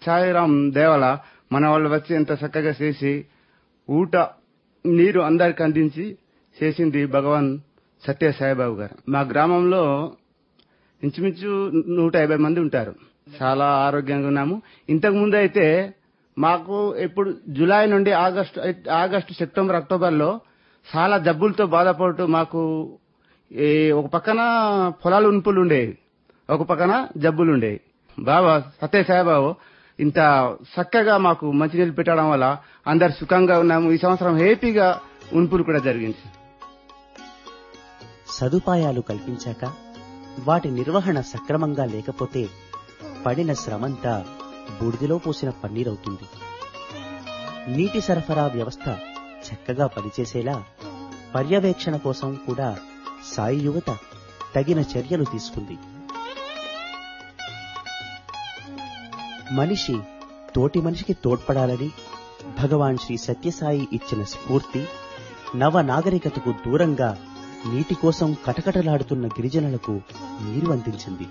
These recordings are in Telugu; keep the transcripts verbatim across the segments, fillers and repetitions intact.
సాయిరాం దేవల మన వాళ్ళు వచ్చి ఎంత చక్కగా చేసి ఊట నీరు అందరికి అందించి చేసింది భగవాన్ సత్య సాయిబాబు గారు. మా గ్రామంలో ఇంచుమించు నూట యాభై మంది ఉంటారు. చాలా ఆరోగ్యంగా ఉన్నాము. ఇంతకు ముందు అయితే మాకు ఇప్పుడు జూలై నుండి ఆగస్టు ఆగస్టు సెప్టెంబర్ అక్టోబర్లో చాలా జబ్బులతో బాధపడుతూ మాకు ఒక పక్కన పొలాలు ఉన్పులు ఉండేవి, ఒక పక్కన జబ్బులు ఉండేవి. బాబా సత్య సాయిబాబు ఇంత చక్కగా మాకు మంచినీళ్ళు పెట్టడం వల్ల అందరు సుఖంగా ఉన్నాము. ఈ సంవత్సరం హ్యాపీగా ఉన్పులు కూడా జరిగింది. సదుపాయాలు కల్పించాక వాటి నిర్వహణ సక్రమంగా లేకపోతే పడిన శ్రమంతా బూడిదలో పోసిన పన్నీరవుతుంది. నీటి సరఫరా వ్యవస్థ చక్కగా పనిచేసేలా పర్యవేక్షణ కోసం కూడా సాయి యువత తగిన చర్యలు తీసుకుంది. మనిషి తోటి మనిషికి తోడ్పడాలని భగవాన్ శ్రీ సత్యసాయి ఇచ్చిన స్ఫూర్తి నవ నాగరికతకు దూరంగా నీటి కోసం కటకటలాడుతున్న గిరిజనులకు నీరు అందించింది.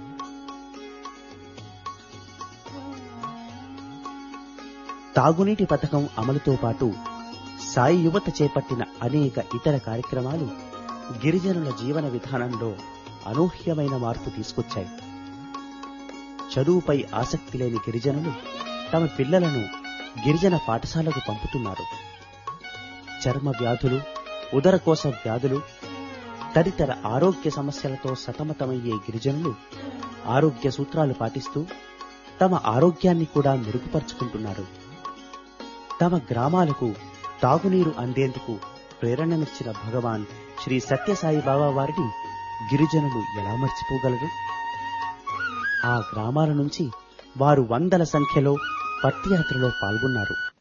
తాగునీటి పథకం అమలుతో పాటు సాయి యువత చేపట్టిన అనేక ఇతర కార్యక్రమాలు గిరిజనుల జీవన విధానంలో అనూహ్యమైన మార్పు తీసుకొచ్చాయి. చదువుపై ఆసక్తి లేని గిరిజనులు తమ పిల్లలను గిరిజన పాఠశాలకు పంపుతున్నారు. చర్మ వ్యాధులు, ఉదరకోశ వ్యాధులు తదితర ఆరోగ్య సమస్యలతో సతమతమయ్యే గిరిజనులు ఆరోగ్య సూత్రాలు పాటిస్తూ తమ ఆరోగ్యాన్ని కూడా మెరుగుపరుచుకుంటున్నారు. తమ గ్రామాలకు తాగునీరు అందేందుకు ప్రేరణనిచ్చిన భగవాన్ శ్రీ సత్యసాయి బాబా వారిని గిరిజనులు ఎలా మర్చిపోగలరు? ఆ గ్రామాల నుంచి వారు వందల సంఖ్యలో పత్తియాత్రలో పాల్గొన్నారు.